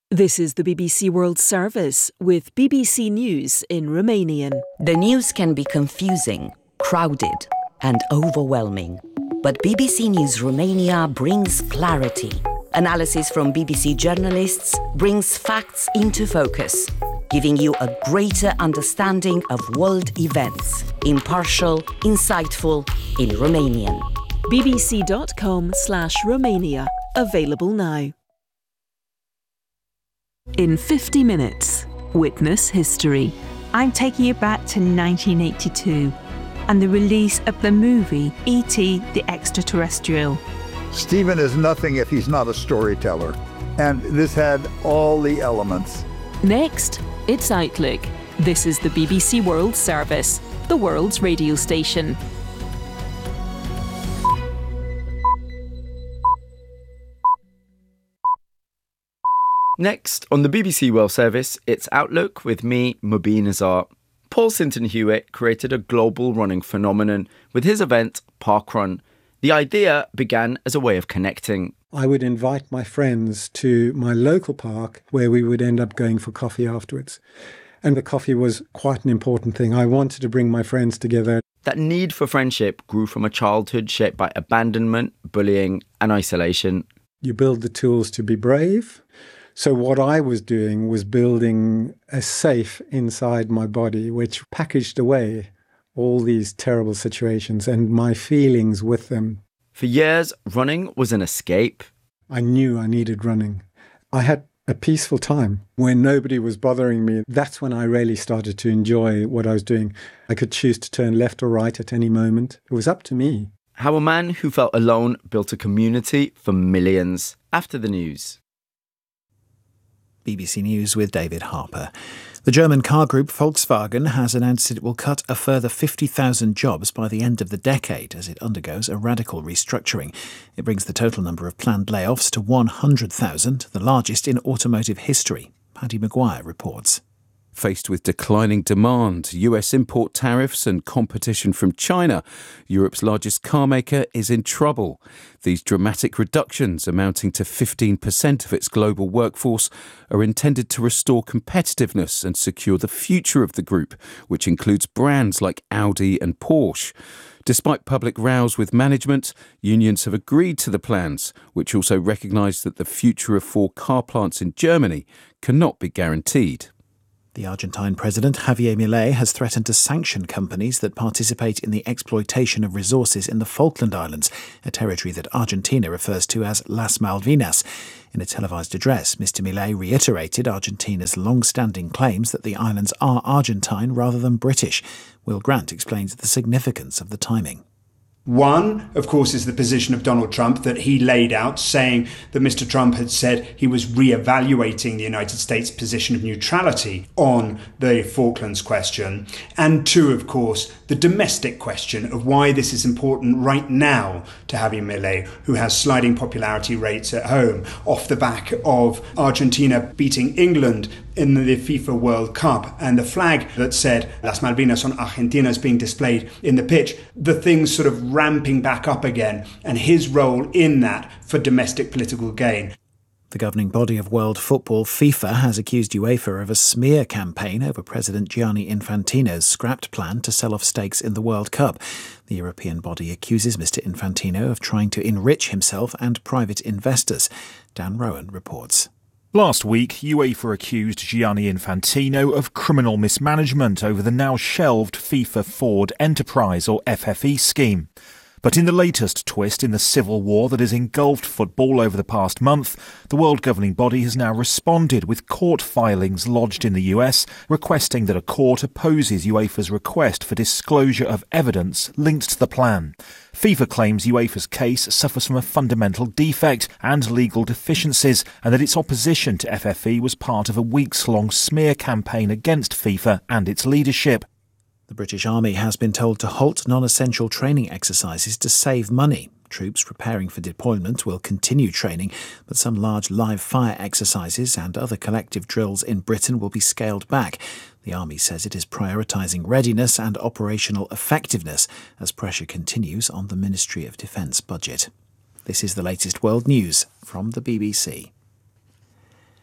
This is the BBC World Service with BBC News in Romanian. The news can be confusing, crowded, and overwhelming. But BBC News Romania brings clarity. Analysis from BBC journalists brings facts into focus, giving you a greater understanding of world events. Impartial, insightful, in Romanian. bbc.com/Romania. Available now. In 50 minutes, witness history. I'm taking you back to 1982 and the release of the movie E.T. the Extraterrestrial. Stephen is nothing if he's not a storyteller. And this had all the elements. Next, it's Outlook. This is the BBC World Service, the world's radio station. Next, on the BBC World Service, it's Outlook with me, Mubin Azar. Paul Sinton Hewitt created a global running phenomenon with his event, Parkrun. The idea began as a way of connecting. I would invite my friends to my local park where we would end up going for coffee afterwards. And the coffee was quite an important thing. I wanted to bring my friends together. That need for friendship grew from a childhood shaped by abandonment, bullying, and isolation. You build the tools to be brave. So what I was doing was building a safe inside my body, which packaged away all these terrible situations and my feelings with them. For years, running was an escape. I knew I needed running. I had a peaceful time when nobody was bothering me. That's when I really started to enjoy what I was doing. I could choose to turn left or right at any moment. It was up to me. How a man who felt alone built a community for millions. After the news. BBC News with David Harper. The German car group Volkswagen has announced it will cut a further 50,000 jobs by the end of the decade as it undergoes a radical restructuring. It brings the total number of planned layoffs to 100,000, the largest in automotive history. Paddy Maguire reports. Faced with declining demand, US import tariffs and competition from China, Europe's largest car maker is in trouble. These dramatic reductions, amounting to 15% of its global workforce, are intended to restore competitiveness and secure the future of the group, which includes brands like Audi and Porsche. Despite public rows with management, unions have agreed to the plans, which also recognise that the future of 4 car plants in Germany cannot be guaranteed. The Argentine president, Javier Milei, has threatened to sanction companies that participate in the exploitation of resources in the Falkland Islands, a territory that Argentina refers to as Las Malvinas. In a televised address, Mr. Milei reiterated Argentina's long-standing claims that the islands are Argentine rather than British. Will Grant explains the significance of the timing. One, of course, is the position of Donald Trump that he laid out, saying that Mr. Trump had said he was re-evaluating the United States' position of neutrality on the Falklands question. And two, of course, the domestic question of why this is important right now to Javier Milei, who has sliding popularity rates at home off the back of Argentina beating England in the FIFA World Cup and the flag that said Las Malvinas on Argentina is being displayed in the pitch, the things sort of ramping back up again and his role in that for domestic political gain. The governing body of world football, FIFA, has accused UEFA of a smear campaign over President Gianni Infantino's scrapped plan to sell off stakes in the World Cup. The European body accuses Mr. Infantino of trying to enrich himself and private investors. Dan Rowan reports. Last week, UEFA accused Gianni Infantino of criminal mismanagement over the now shelved FIFA Forward Enterprise, or FFE, scheme. But in the latest twist in the civil war that has engulfed football over the past month, the world governing body has now responded with court filings lodged in the US requesting that a court opposes UEFA's request for disclosure of evidence linked to the plan. FIFA claims UEFA's case suffers from a fundamental defect and legal deficiencies, and that its opposition to FFE was part of a weeks-long smear campaign against FIFA and its leadership. The British Army has been told to halt non-essential training exercises to save money. Troops preparing for deployment will continue training, but some large live fire exercises and other collective drills in Britain will be scaled back. The Army says it is prioritising readiness and operational effectiveness as pressure continues on the Ministry of Defence budget. This is the latest world news from the BBC.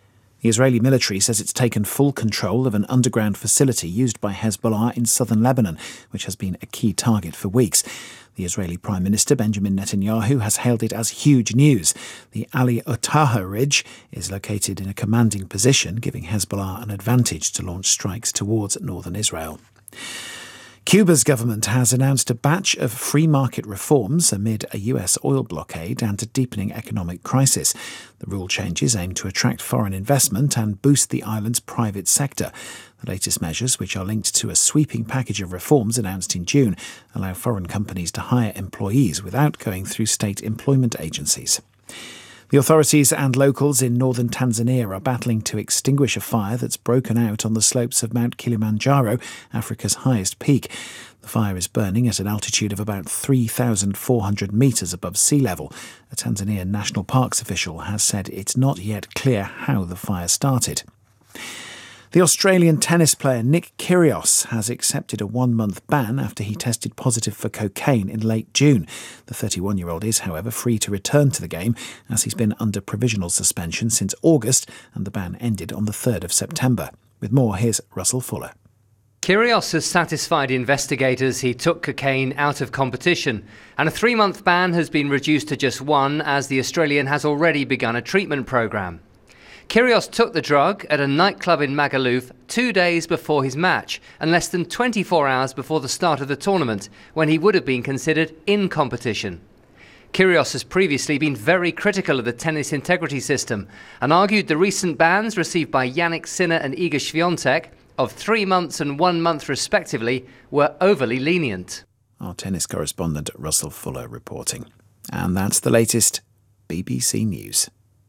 The Israeli military says it's taken full control of an underground facility used by Hezbollah in southern Lebanon, which has been a key target for weeks. The Israeli Prime Minister Benjamin Netanyahu has hailed it as huge news. The Ali Otaha Ridge is located in a commanding position, giving Hezbollah an advantage to launch strikes towards northern Israel. Cuba's government has announced a batch of free market reforms amid a US oil blockade and a deepening economic crisis. The rule changes aim to attract foreign investment and boost the island's private sector. The latest measures, which are linked to a sweeping package of reforms announced in June, allow foreign companies to hire employees without going through state employment agencies. The authorities and locals in northern Tanzania are battling to extinguish a fire that's broken out on the slopes of Mount Kilimanjaro, Africa's highest peak. The fire is burning at an altitude of about 3,400 metres above sea level. A Tanzanian National Parks official has said it's not yet clear how the fire started. The Australian tennis player Nick Kyrgios has accepted a 1-month ban after he tested positive for cocaine in late June. The 31-year-old is, however, free to return to the game as he's been under provisional suspension since August, and the ban ended on the 3rd of September. With more, here's Russell Fuller. Kyrgios has satisfied investigators he took cocaine out of competition, and a 3-month ban has been reduced to just 1 as the Australian has already begun a treatment programme. Kyrgios took the drug at a nightclub in Magaluf 2 days before his match and less than 24 hours before the start of the tournament, when he would have been considered in competition. Kyrgios has previously been very critical of the tennis integrity system and argued the recent bans received by Jannik Sinner and Iga Swiatek of 3 months and 1 month respectively were overly lenient. Our tennis correspondent Russell Fuller reporting. And that's the latest BBC News.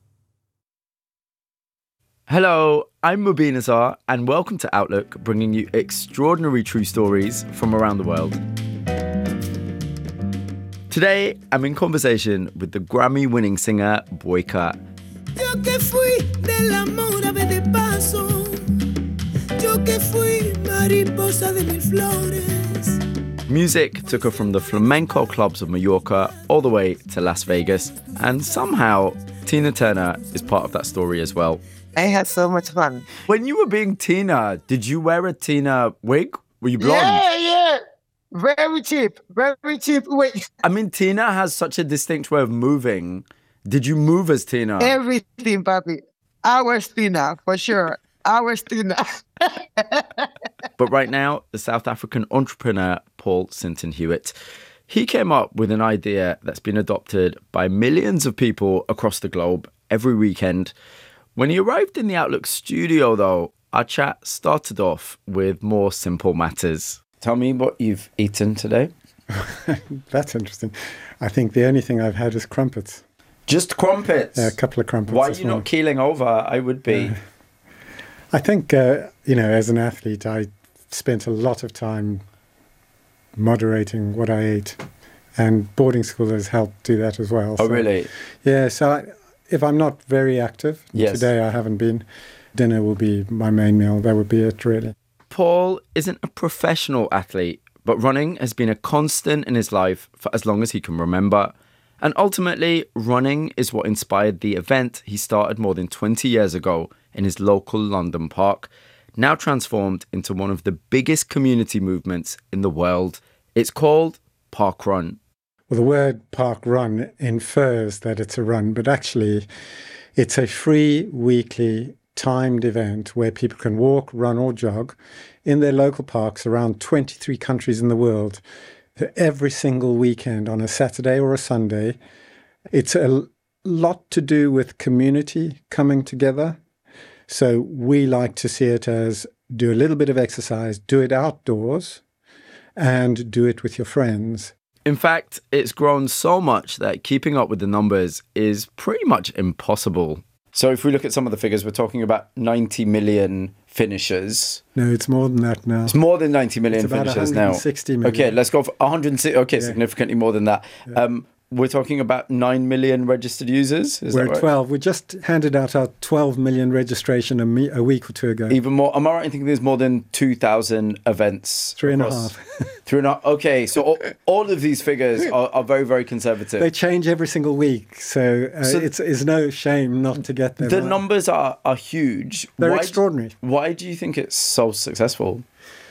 Hello, I'm Mubin Azar, and welcome to Outlook, bringing you extraordinary true stories from around the world. Today, I'm in conversation with the Grammy-winning singer Boyka. Music took her from the flamenco clubs of Mallorca all the way to Las Vegas, and somehow Tina Turner is part of that story as well. I had so much fun. When you were being Tina, did you wear a Tina wig? Were you blonde? Yeah. Very cheap wig. I mean, Tina has such a distinct way of moving. Did you move as Tina? Everything, papi. I was Tina, for sure. I was Tina. But right now, the South African entrepreneur Paul Sinton Hewitt, he came up with an idea that's been adopted by millions of people across the globe every weekend. When he arrived in the Outlook studio, though, our chat started off with more simple matters. Tell me what you've eaten today. That's interesting. I think the only thing I've had is crumpets. Just crumpets? A couple of crumpets. Why are you not keeling over? I would be. I think, as an athlete, I spent a lot of time moderating what I ate. And boarding school has helped do that as well. Oh, really? Yeah, so if I'm not very active, today I haven't been, dinner will be my main meal. That would be it, really. Paul isn't a professional athlete, but running has been a constant in his life for as long as he can remember. And ultimately, running is what inspired the event he started more than 20 years ago in his local London park, now transformed into one of the biggest community movements in the world. It's called Parkrun. Well, the word park run infers that it's a run, but actually it's a free weekly timed event where people can walk, run or jog in their local parks around 23 countries in the world every single weekend on a Saturday or a Sunday. It's a lot to do with community coming together. So we like to see it as do a little bit of exercise, do it outdoors and do it with your friends. In fact, it's grown so much that keeping up with the numbers is pretty much impossible. So if we look at some of the figures, we're talking about 90 million finishers. No, it's more than that now. It's more than 90 million finishers now. 160 million. Okay, let's go for 160. Okay, yeah. Significantly more than that. Yeah. we're talking about 9 million registered users? We're at 12. We just handed out our 12 million registration a week or two ago. Even more. Am I right in thinking there's more than 2,000 events? 3.5. 3.5. Okay, so all of these figures are very, very conservative. They change every single week, so it's no shame not to get them. The numbers are huge. They're extraordinary. Why do you think it's so successful?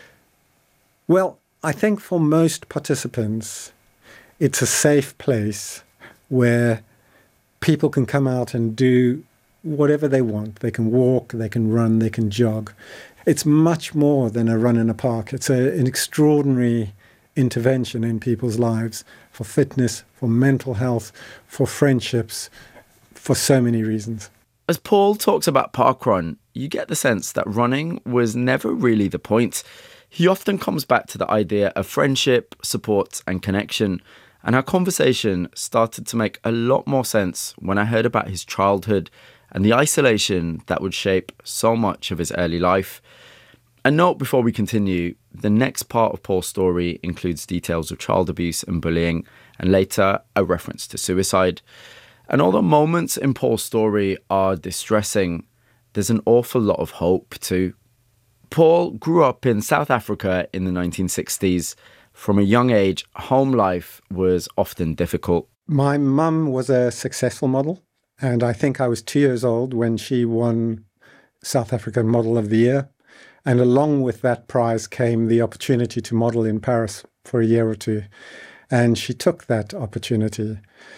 Well, I think for most participants, it's a safe place where people can come out and do whatever they want. They can walk, they can run, they can jog. It's much more than a run in a park. It's an extraordinary intervention in people's lives for fitness, for mental health, for friendships, for so many reasons. As Paul talks about parkrun, you get the sense that running was never really the point. He often comes back to the idea of friendship, support and connection. And our conversation started to make a lot more sense when I heard about his childhood and the isolation that would shape so much of his early life. A note before we continue, the next part of Paul's story includes details of child abuse and bullying, and later a reference to suicide. And although moments in Paul's story are distressing, there's an awful lot of hope too. Paul grew up in South Africa in the 1960s. From a young age, home life was often difficult. My mum was a successful model, and I think I was 2 years old when she won South African Model of the Year. And along with that prize came the opportunity to model in Paris for a year or two. And she took that opportunity.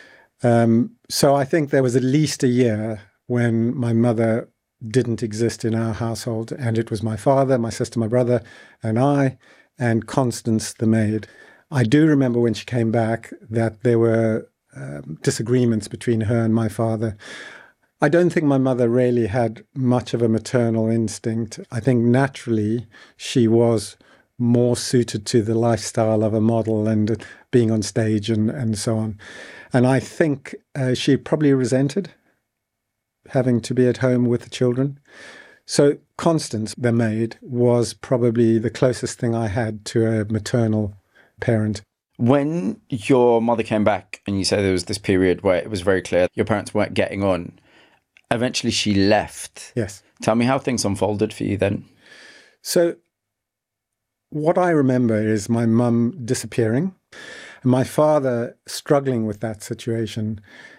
So I think there was at least a year when my mother didn't exist in our household, and it was my father, my sister, my brother, and I, and Constance, the maid. I do remember when she came back that there were disagreements between her and my father. I don't think my mother really had much of a maternal instinct. I think naturally she was more suited to the lifestyle of a model and being on stage and so on. And I think she probably resented having to be at home with the children. So Constance, the maid, was probably the closest thing I had to a maternal parent. When your mother came back and you said there was this period where it was very clear your parents weren't getting on, eventually she left. Yes. Tell me how things unfolded for you then. So what I remember is my mum disappearing and my father struggling with that situation.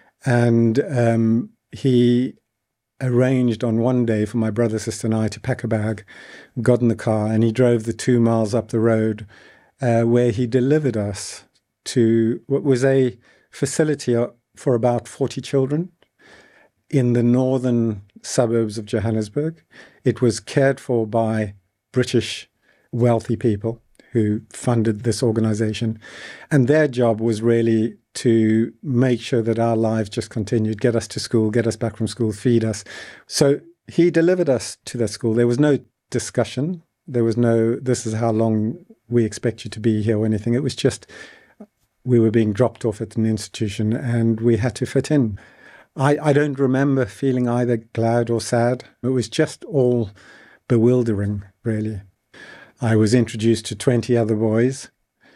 And he arranged on one day for my brother, sister and I to pack a bag, got in the car, and he drove the 2 miles up the road where he delivered us to what was a facility for about 40 children in the northern suburbs of Johannesburg. It was cared for by British wealthy people who funded this organization. And their job was really to make sure that our lives just continued, get us to school, get us back from school, feed us. So he delivered us to that school. There was no discussion. There was no, this is how long we expect you to be here or anything. It was just, we were being dropped off at an institution and we had to fit in. I don't remember feeling either glad or sad. It was just all bewildering, really. I was introduced to 20 other boys.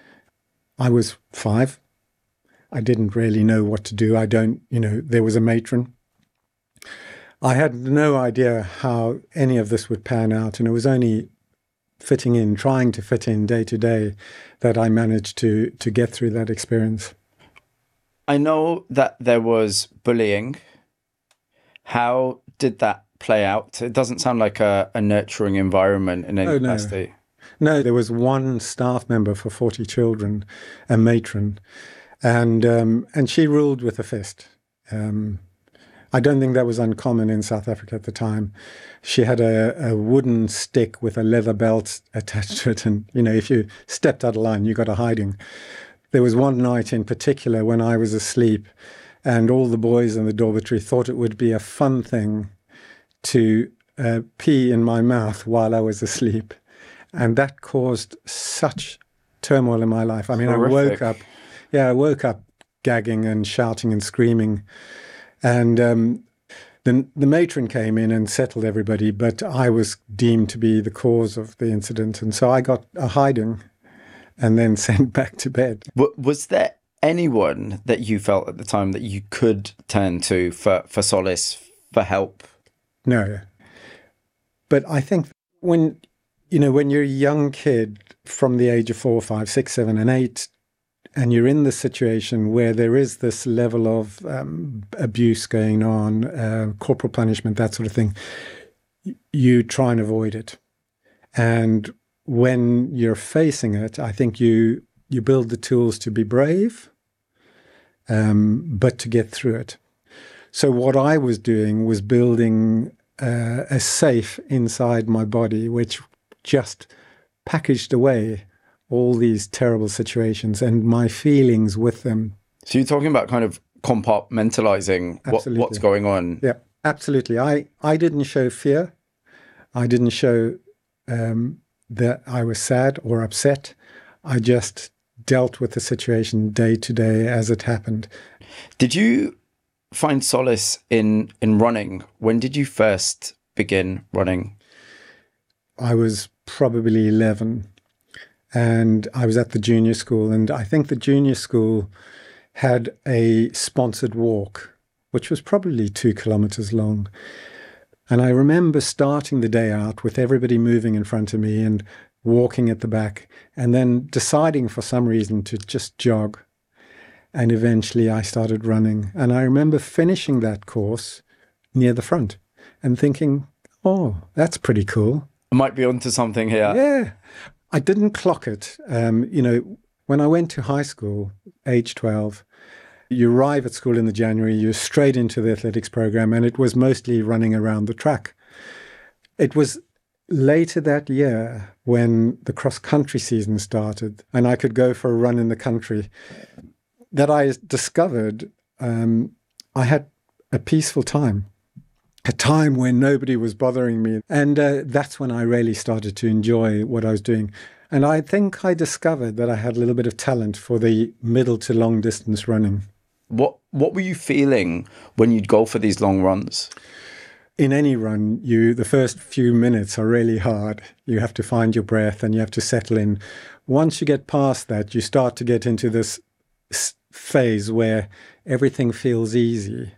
I was 5. I didn't really know what to do. There was a matron. I had no idea how any of this would pan out, and it was only trying to fit in day to day, that I managed to get through that experience. I know that there was bullying. How did that play out? It doesn't sound like a nurturing environment in any capacity. No, there was one staff member for 40 children, a matron, and she ruled with a fist. I don't think that was uncommon in South Africa at the time. She had a wooden stick with a leather belt attached to it, and if you stepped out of line, you got a hiding. There was one night in particular when I was asleep, and all the boys in the dormitory thought it would be a fun thing to pee in my mouth while I was asleep. And that caused such turmoil in my life. I mean, Horrific. I woke up gagging and shouting and screaming. And the matron came in and settled everybody, but I was deemed to be the cause of the incident. And so I got a hiding and then sent back to bed. Was there anyone that you felt at the time that you could turn to for solace, for help? No. But I think when you're a young kid from the age of 4, 5, 6, 7, and 8, and you're in this situation where there is this level of abuse going on, corporal punishment, that sort of thing, you try and avoid it. And when you're facing it, I think you build the tools to be brave, but to get through it. So what I was doing was building a safe inside my body, which just packaged away all these terrible situations and my feelings with them. So you're talking about kind of compartmentalizing what's going on. Yeah, absolutely. I didn't show fear. I didn't show that I was sad or upset. I just dealt with the situation day to day as it happened. Did you find solace in running? When did you first begin running? I was probably 11. And I was at the junior school, and I think the junior school had a sponsored walk, which was probably 2 kilometers long. And I remember starting the day out with everybody moving in front of me and walking at the back, and then deciding for some reason to just jog. And eventually I started running. And I remember finishing that course near the front and thinking, oh, that's pretty cool. I might be onto something here. Yeah. I didn't clock it. When I went to high school, age 12, you arrive at school in the January, you're straight into the athletics program, and it was mostly running around the track. It was later that year when the cross-country season started and I could go for a run in the country that I discovered I had a peaceful time. A time when nobody was bothering me. And that's when I really started to enjoy what I was doing. And I think I discovered that I had a little bit of talent for the middle to long distance running. What were you feeling when you'd go for these long runs? In any run, the first few minutes are really hard. You have to find your breath and you have to settle in. Once you get past that, you start to get into this phase where everything feels easy.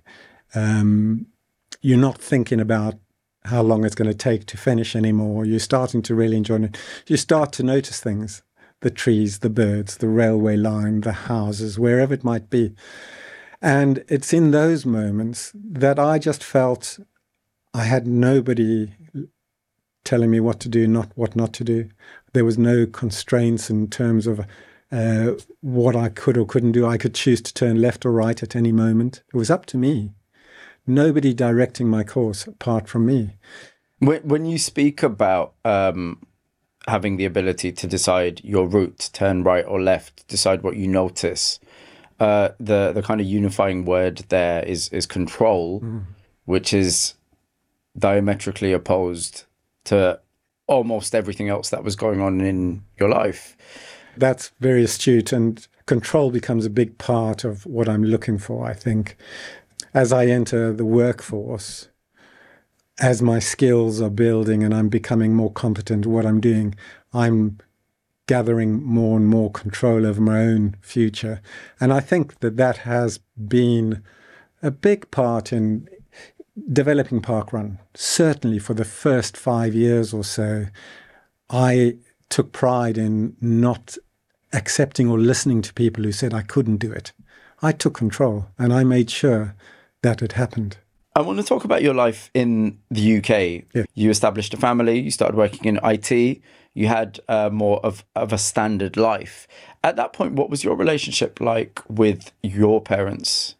You're not thinking about how long it's going to take to finish anymore. You're starting to really enjoy it. You start to notice things, the trees, the birds, the railway line, the houses, wherever it might be. And it's in those moments that I just felt I had nobody telling me what to do, what not to do. There was no constraints in terms of what I could or couldn't do. I could choose to turn left or right at any moment. It was up to me. Nobody directing my course apart from me. When you speak about having the ability to decide your route, turn right or left, decide what you notice, the kind of unifying word there is control, which is diametrically opposed to almost everything else that was going on in your life. That's very astute, and control becomes a big part of what I'm looking for, I think. As I enter the workforce, as my skills are building and I'm becoming more competent at what I'm doing, I'm gathering more and more control over my own future. And I think that has been a big part in developing Parkrun. Certainly for the first 5 years or so, I took pride in not accepting or listening to people who said I couldn't do it. I took control and I made sure that it happened. I want to talk about your life in the UK. Yeah. You established a family, you started working in IT, you had more of a standard life. At that point, what was your relationship like with your parents?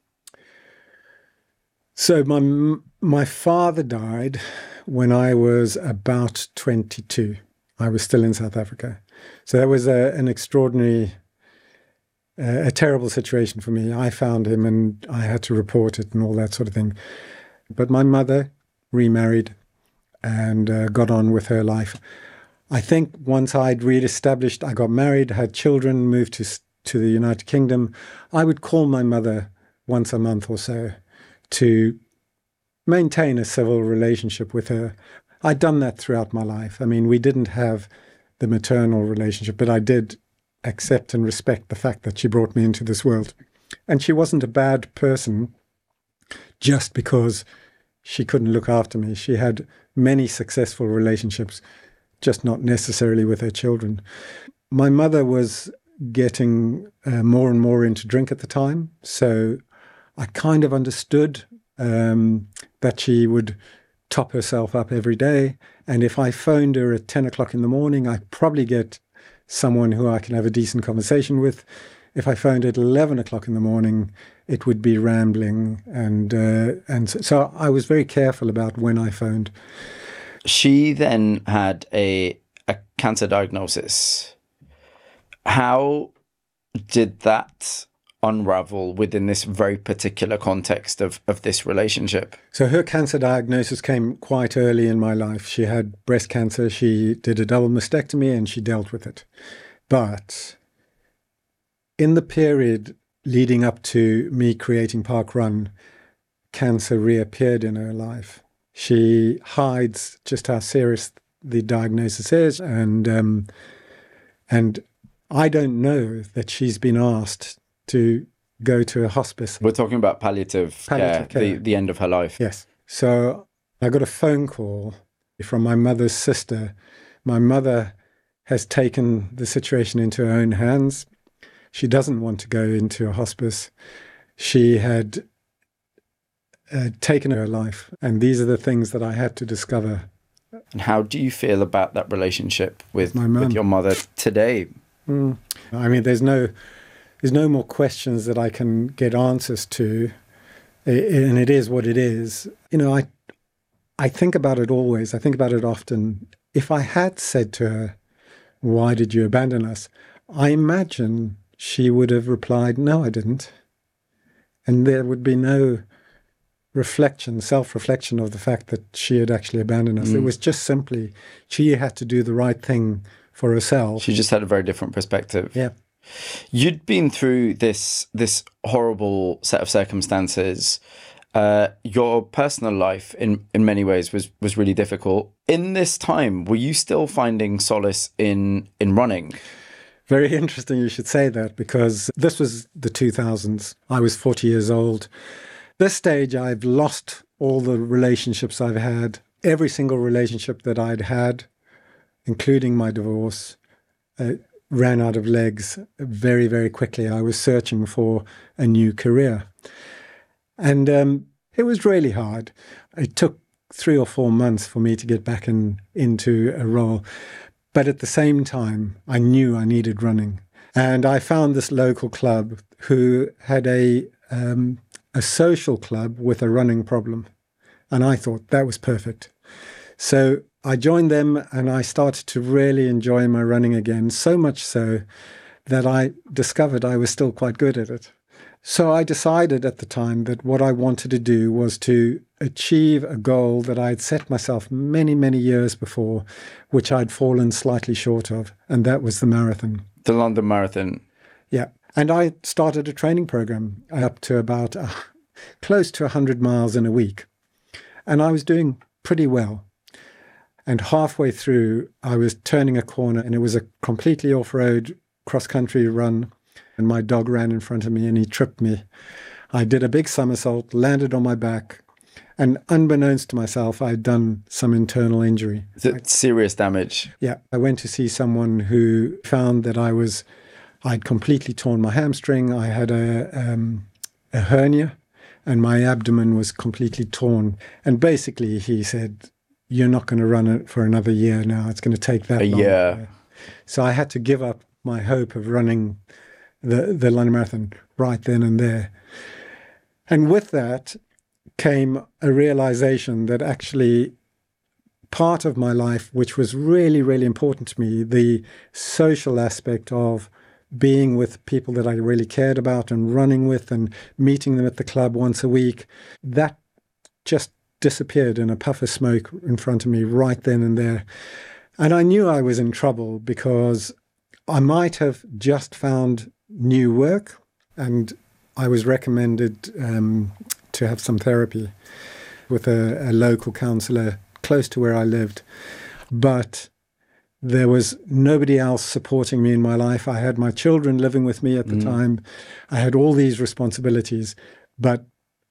So my father died when I was about 22. I was still in South Africa. So that was an extraordinary, a terrible situation for me. I found him and I had to report it and all that sort of thing. But my mother remarried and got on with her life. I think once I'd reestablished, I got married, had children, moved to the United Kingdom, I would call my mother once a month or so to maintain a civil relationship with her. I'd done that throughout my life. I mean, we didn't have the maternal relationship, but I did accept and respect the fact that she brought me into this world. And she wasn't a bad person just because she couldn't look after me. She had many successful relationships, just not necessarily with her children. My mother was getting more and more into drink at the time, so I kind of understood that she would top herself up every day. And if I phoned her at 10 o'clock in the morning, I'd probably get someone who I can have a decent conversation with. If I phoned at 11 o'clock in the morning, it would be rambling. And so I was very careful about when I phoned. She then had a cancer diagnosis. How did that unravel within this very particular context of this relationship? So her cancer diagnosis came quite early in my life. She had breast cancer. She did a double mastectomy and she dealt with it. But in the period leading up to me creating Park Run, cancer reappeared in her life. She hides just how serious the diagnosis is, and I don't know that she's been asked to go to a hospice. We're talking about palliative care. The end of her life. Yes. So I got a phone call from my mother's sister. My mother has taken the situation into her own hands. She doesn't want to go into a hospice. She had taken her life. And these are the things that I had to discover. And how do you feel about that relationship with your mother today? I mean, there's no more questions that I can get answers to. And it is what it is. You know, I think about it always. I think about it often. If I had said to her, "Why did you abandon us?" I imagine she would have replied, "No, I didn't." And there would be no self-reflection of the fact that she had actually abandoned us. It was just simply she had to do the right thing for herself. She just had a very different perspective. Yeah. You'd been through this horrible set of circumstances. Your personal life in many ways was really difficult. In this time, were you still finding solace in running? Very interesting you should say that, because this was the 2000s. I was 40 years old. This stage, I've lost all the relationships I've had. Every single relationship that I'd had, including my divorce, ran out of legs very, very quickly. I was searching for a new career. And it was really hard. It took 3 or 4 months for me to get back into a role. But at the same time, I knew I needed running. And I found this local club who had a social club with a running problem. And I thought that was perfect. So I joined them and I started to really enjoy my running again, so much so that I discovered I was still quite good at it. So I decided at the time that what I wanted to do was to achieve a goal that I had set myself many, many years before, which I'd fallen slightly short of, and that was the marathon. The London Marathon. Yeah. And I started a training program up to about close to 100 miles in a week. And I was doing pretty well. And halfway through, I was turning a corner, and it was a completely off-road cross-country run. And my dog ran in front of me and he tripped me. I did a big somersault, landed on my back, and unbeknownst to myself, I'd done some internal injury. Serious damage? Yeah. I went to see someone who found that I'd completely torn my hamstring. I had a hernia and my abdomen was completely torn. And basically he said, "You're not going to run it for another year now. It's going to take that long." Yeah. So I had to give up my hope of running the London Marathon right then and there. And with that came a realization that actually part of my life, which was really, really important to me, the social aspect of being with people that I really cared about and running with and meeting them at the club once a week, that just disappeared in a puff of smoke in front of me right then and there. And I knew I was in trouble because I might have just found new work, and I was recommended to have some therapy with a local counsellor close to where I lived. But There was nobody else supporting me in my life. I had my children living with me at the time. I had all these responsibilities, but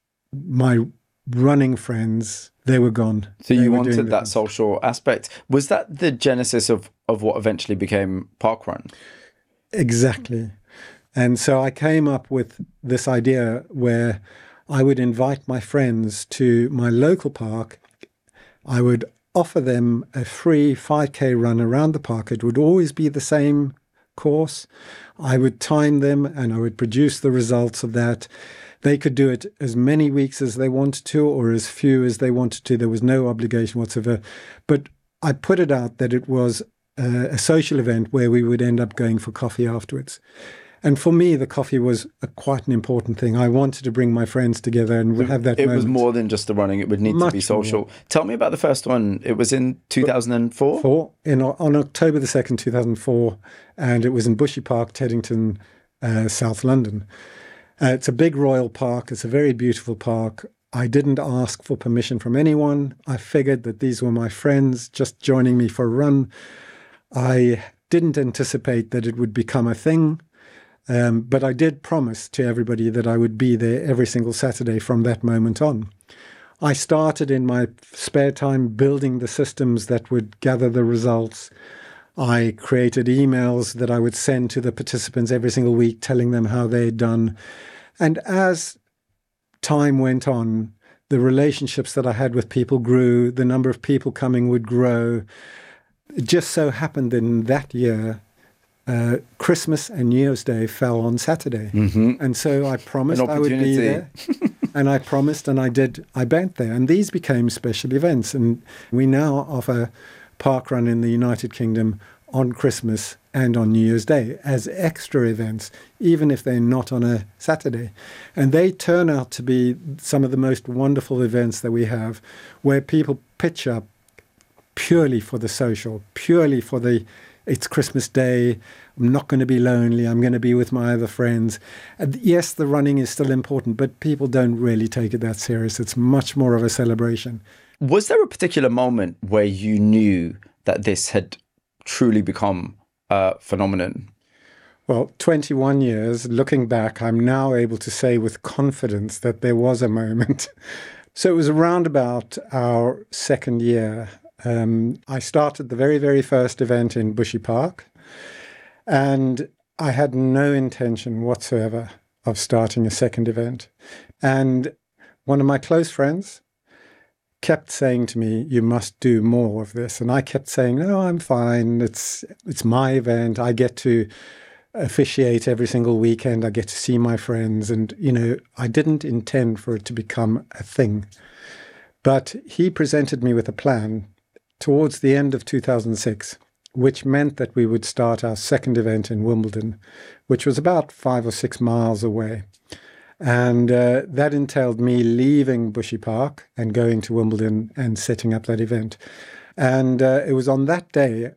my running friends, they were gone. So you wanted that social aspect. Was that the genesis of what eventually became Parkrun? Exactly. And so I came up with this idea where I would invite my friends to my local park. I would offer them a free 5K run around the park. It would always be the same course. I would time them and I would produce the results of that. They could do it as many weeks as they wanted to or as few as they wanted to. There was no obligation whatsoever. But I put it out that it was a social event where we would end up going for coffee afterwards. And for me, the coffee was quite an important thing. I wanted to bring my friends together and have that moment. It was more than just the running. It would need to be social. More. Tell me about the first one. It was in 2004? On October the 2nd, 2004. And it was in Bushy Park, Teddington, South London. It's a big royal park. It's a very beautiful park. I didn't ask for permission from anyone. I figured that these were my friends just joining me for a run. I didn't anticipate that it would become a thing. But I did promise to everybody that I would be there every single Saturday from that moment on. I started in my spare time building the systems that would gather the results. I created emails that I would send to the participants every single week telling them how they'd done. And as time went on, the relationships that I had with people grew, the number of people coming would grow. It just so happened in that year, Christmas and New Year's Day fell on Saturday. And so I promised I would be there. And I promised and I did. I went there. And these became special events. And we now offer Parkrun in the United Kingdom on Christmas and on New Year's Day as extra events, even if they're not on a Saturday. And they turn out to be some of the most wonderful events that we have, where people pitch up purely for the social, purely for it's Christmas Day, I'm not going to be lonely, I'm going to be with my other friends. And yes, the running is still important, but people don't really take it that serious. It's much more of a celebration. Was there a particular moment where you knew that this had truly become a phenomenon? Well, 21 years, looking back, I'm now able to say with confidence that there was a moment. So it was around about our second year. I started the very, very first event in Bushy Park, and I had no intention whatsoever of starting a second event. And one of my close friends kept saying to me, you must do more of this. And I kept saying, no, I'm fine. It's my event. I get to officiate every single weekend. I get to see my friends. And, I didn't intend for it to become a thing. But he presented me with a plan towards the end of 2006, which meant that we would start our second event in Wimbledon, which was about 5 or 6 miles away. And that entailed me leaving Bushy Park and going to Wimbledon and setting up that event. And it was on that day